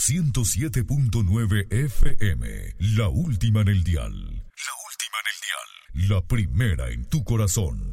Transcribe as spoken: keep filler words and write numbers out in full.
ciento siete punto nueve F M, la última en el dial. La última en el dial. La primera en tu corazón.